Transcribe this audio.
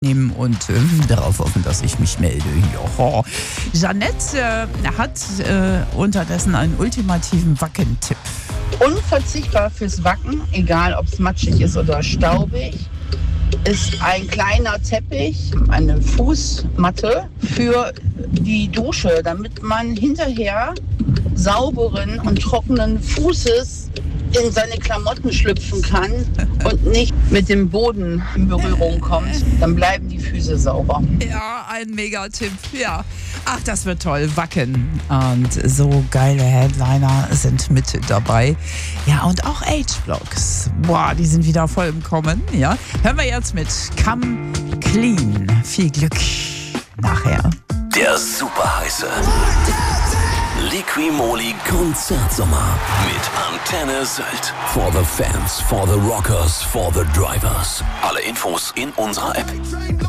nehmen und darauf hoffen, dass ich mich melde. Joho. Jeanette hat unterdessen einen ultimativen Wackentipp. Unverzichtbar fürs Wacken, egal ob es matschig ist oder staubig, ist ein kleiner Teppich, eine Fußmatte für die Dusche, damit man hinterher sauberen und trockenen Fußes in seine Klamotten schlüpfen kann und nicht mit dem Boden in Berührung kommt. Dann bleiben die Füße sauber. Ja, ein Megatipp, ja. Ach, das wird toll, Wacken. Und so geile Headliner sind mit dabei. Ja, und auch H-Blocks. Boah, die sind wieder voll im Kommen, ja. Hören wir jetzt mit Come Clean. Viel Glück nachher. Der superheiße Liqui-Moly Konzertsommer mit Antenne Sylt. For the fans, for the rockers, for the drivers. Alle Infos in unserer App.